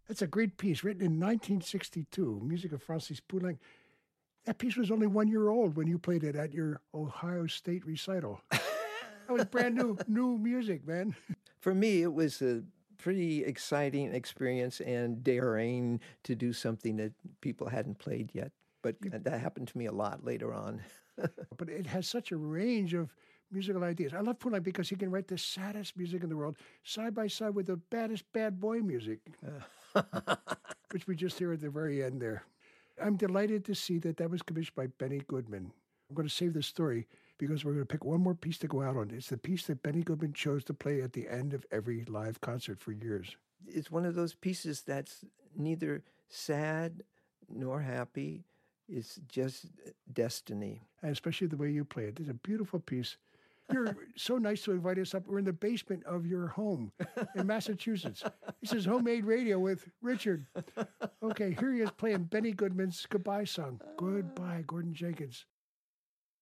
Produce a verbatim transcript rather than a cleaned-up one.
That's a great piece written in nineteen sixty-two, music of Francis Poulenc. That piece was only one year old when you played it at your Ohio State recital. That was brand new, new music, man. For me, it was a pretty exciting experience and daring to do something that people hadn't played yet. But that happened to me a lot later on. But it has such a range of musical ideas. I love Poulenc because he can write the saddest music in the world side by side with the baddest bad boy music, which we just hear at the very end there. I'm delighted to see that that was commissioned by Benny Goodman. I'm going to save the story because we're going to pick one more piece to go out on. It's the piece that Benny Goodman chose to play at the end of every live concert for years. It's one of those pieces that's neither sad nor happy. It's just destiny. And especially the way you play it. It's a beautiful piece. You're so nice to invite us up. We're in the basement of your home in Massachusetts. This is Homemade Radio with Richard. Okay, here he is playing Benny Goodman's goodbye song. Goodbye, Gordon Jenkins.